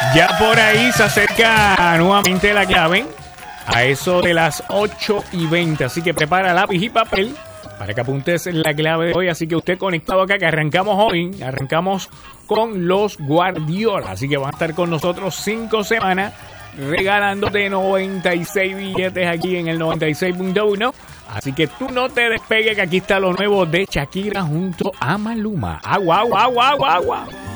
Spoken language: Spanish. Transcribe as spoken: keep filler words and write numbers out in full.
Ya por ahí se acerca nuevamente la clave a eso de las ocho y veinte. Así que prepara lápiz y papel para que apuntes la clave de hoy. Así que usted conectado acá, que arrancamos hoy. Arrancamos con los Guardiola. Así que van a estar con nosotros cinco semanas regalándote noventa y seis billetes aquí en el noventa y seis punto uno. Así que tú no te despegues, que aquí está lo nuevo de Shakira junto a Maluma. Agua, agua, agua, agua, agua.